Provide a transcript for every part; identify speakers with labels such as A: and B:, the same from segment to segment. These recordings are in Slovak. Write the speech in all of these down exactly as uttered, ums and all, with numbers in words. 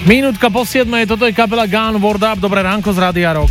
A: Minútka po siedmej, toto je kapela Gun Word Up, dobré ránko z Rádia Rock.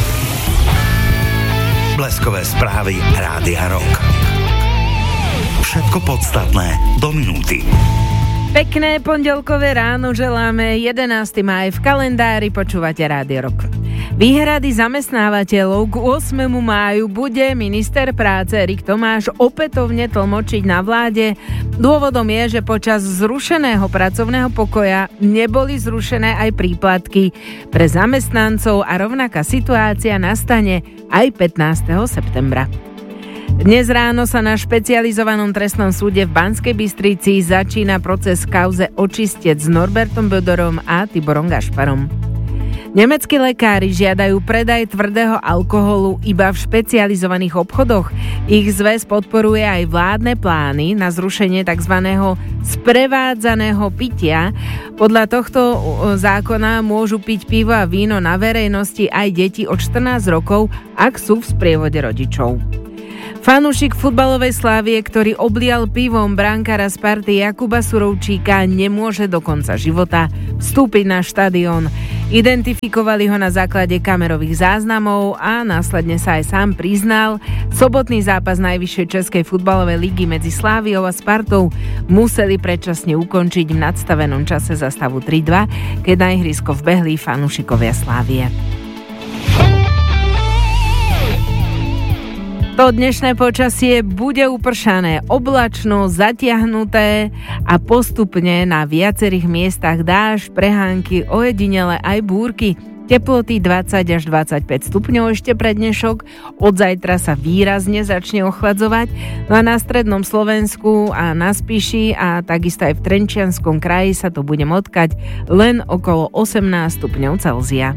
B: Bleskové správy Rádia Rock. Všetko podstatné do minúty.
C: Pekné pondelkové ráno želáme, jedenásteho mája v kalendári, počúvate Rádio Rock. Výhrady zamestnávateľov k ôsmemu máju bude minister práce Erik Tomáš opätovne tlmočiť na vláde. Dôvodom je, že počas zrušeného pracovného pokoja neboli zrušené aj príplatky pre zamestnancov a rovnaká situácia nastane aj pätnásteho septembra. Dnes ráno sa na špecializovanom trestnom súde v Banskej Bystrici začína proces v kauze Očistec s Norbertom Böderom a Tiborom Gašparom. Nemeckí lekári žiadajú predaj tvrdého alkoholu iba v špecializovaných obchodoch. Ich zväz podporuje aj vládne plány na zrušenie tzv. Sprevádzaného pitia. Podľa tohto zákona môžu piť pivo a víno na verejnosti aj deti od štrnásť rokov, ak sú v sprievode rodičov. Fanúšik futbalovej Slávie, ktorý oblial pivom brankára Sparty Jakuba Surovčíka, nemôže do konca života vstúpiť na štadión. Identifikovali ho na základe kamerových záznamov a následne sa aj sám priznal. Sobotný zápas najvyššej českej futbalovej ligy medzi Sláviou a Spartou museli predčasne ukončiť v nadstavenom čase za stavu tri dva, keď na ihrisko vbehli fanúšikovia Slávie. To dnešné počasie bude upršané, oblačno, zatiahnuté a postupne na viacerých miestach dážď, prehánky, ojedinele aj búrky. Teploty dvadsať až dvadsaťpäť stupňov ešte pred dnešok. Od zajtra sa výrazne začne ochladzovať. No a na strednom Slovensku a na Spiši a takisto aj v Trenčianskom kraji sa to bude motkať len okolo osemnásť stupňov Celzia.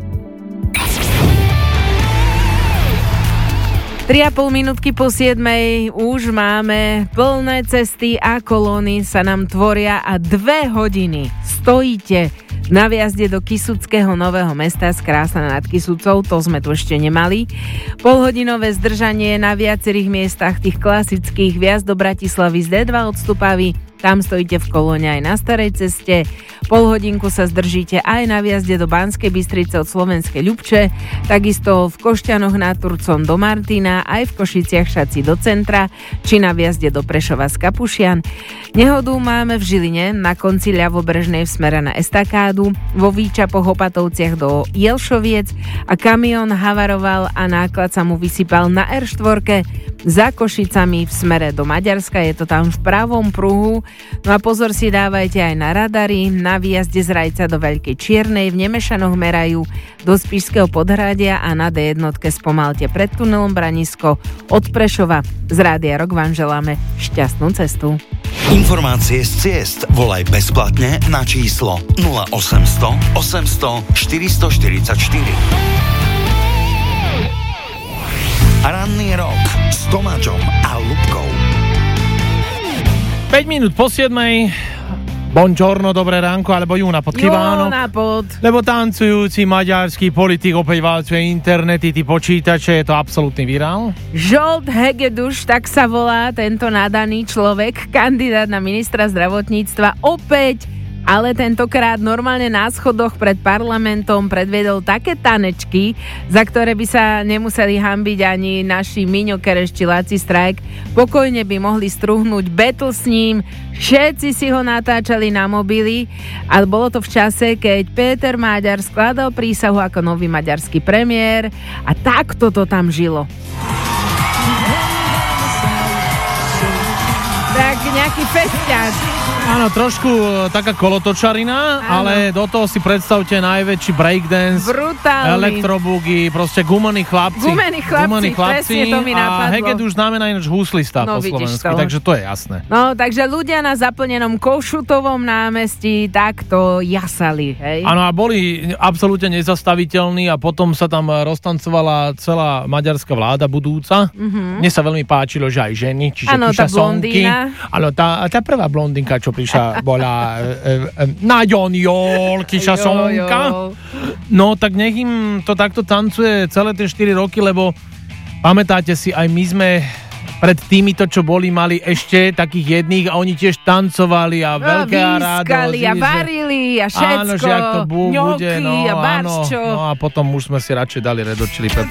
C: tri a pol minútky po siedmej už máme plné cesty a kolóny sa nám tvoria a dve hodiny stojíte na vjazde do Kysuckého Nového Mesta z Krásna nad Kysucou, to sme tu ešte nemali. Polhodinové zdržanie na viacerých miestach tých klasických vjazd do Bratislavy z dé dva od Stupavy. Tam stojíte v kolóne aj na starej ceste. Pol hodinku sa zdržíte aj na vjazde do Banskej Bystrice od Slovenskej Ľubče, takisto v Košťanoch nad Turcom do Martina, aj v Košiciach Šaci do centra, či na vjazde do Prešova z Kapušian. Nehodu máme v Žiline na konci ľavobrežnej v smere na Estakádu, vo Výčapoch Opatovciach do Jelšoviec a kamión havaroval a náklad sa mu vysypal na er štyri za Košicami v smere do Maďarska, je to tam v pravom pruhu. No a pozor si dávajte aj na radary, na výjazde z Rajca do Veľkej Čiernej, v Nemešanoch merajú do Spišského Podhradia a na dé jedna spomalte pred tunelom Branisko od Prešova. Z Rádia Rock vám želáme šťastnú cestu.
B: Informácie z ciest volaj bezplatne na číslo nula osemsto osemsto štyristoštyridsaťštyri. Ranný rok s Tomáčom a Ľubkou.
A: päť minút po siedmej. Buongiorno, dobré ránko, alebo Júna pod Kivánom.
C: Júna pod.
A: Lebo tancujúci maďarský politik opäť válcuje internety, ty počítače, je to absolútny virál.
C: Zsolt Hegedus, tak sa volá tento nadaný človek, kandidát na ministra zdravotníctva, opäť, ale tentokrát normálne na schodoch pred parlamentom predviedol také tanečky, za ktoré by sa nemuseli hanbiť ani naši Miňo Kereš či Laci Strajk. Pokojne by mohli struhnúť battle s ním, všetci si ho natáčali na mobily, ale bolo to v čase, keď Péter Máďar skladal prísahu ako nový maďarský premiér a takto to tam žilo. Tak nejaký festiák.
A: Áno, trošku taká kolotočarina, áno. Ale do toho si predstavte najväčší breakdance,
C: brutálny,
A: elektrobugy, proste gumení chlapci.
C: Gumení chlapci,
A: gumení chlapci
C: presne to mi napadlo.
A: A Hegedus znamená ináč huslista
C: no,
A: po slovensky, takže to je jasné.
C: No, takže ľudia na zaplnenom Košutovom námestí takto jasali, hej?
A: Áno, a boli absolútne nezastaviteľní a potom sa tam roztancovala celá maďarská vláda budúca. Mm-hmm. Mne sa veľmi páčilo, že aj ženy, čiže
C: ano,
A: Kiša Sonky. Áno, tá, tá prvá blondinka, čo prišla, bola e, e, Naďon Jol, Kiša Sonka. No, tak nech im to takto tancuje celé tie štyri roky, lebo pamätáte si, aj my sme pred týmito, čo boli, mali ešte takých jedných a oni tiež tancovali a veľké arádo.
C: A varili a všetko.
A: Áno, že ak to bu- bude, no,
C: a
A: áno, no a potom už sme si radšej dali Red Hot Chili Peppers.